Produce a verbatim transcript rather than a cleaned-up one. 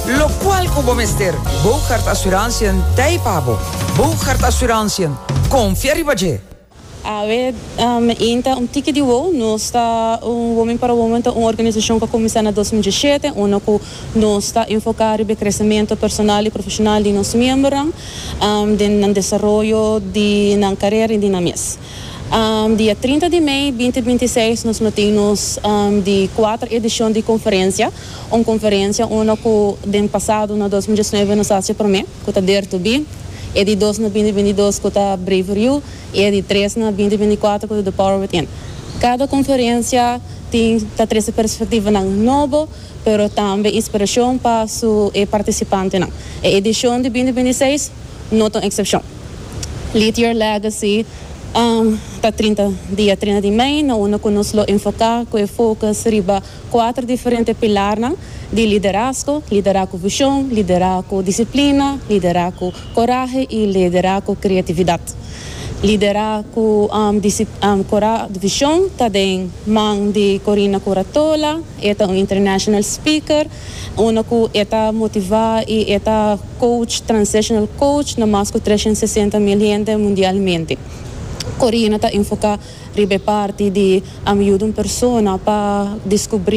Lo cual como mister, Bouchard Assurantie Taipabo, Bouchard Assurantie, confia ribaje. A ver, um, ainda um tique de wo, nós está um Women para Women, uma organização que começou em dois mil e dezessete, onde nós está enfocado no crescimento personal e profissional de nossos membros, um, no desenvolvimento de na carreira e de na mesa. Um, dia trinta de maio de dois mil e vinte e seis, nós temos um, de quatro edições de conferência, uma conferência onde no passado, no dois mil e dezenove, nós fazemos para mim, que está Dare to Be. É de dois na dois mil e vinte e dois que está Brave Rio e é de três na dois mil e vinte e quatro que está The Power Within. Cada conferência tem tá três perspectivas nova, mas também inspiração para os participantes. A edição de dois mil e vinte e seis não tem exceção. Lead Your Legacy um, tá trinta dia trinta de maio, na onde nós vamos enfocar com o foco riba quatro diferentes pilares de liderazgo, liderazgo visão, liderazgo disciplina, liderazgo coragem e liderazgo criatividade. Liderazgo um, um, coragem, visão está em mão de Corina Curatola, é um international speaker, onde é motivar e é coach, transitional coach, na mais de trezentos e sessenta mil gente mundialmente. Corina está enfocada em parte de ajudar uma pessoa para descobrir